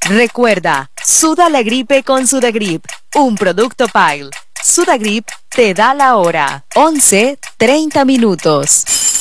Recuerda, suda la gripe con Sudagrip, un producto Pile. Sudagrip te da la hora, 11:30 minutos.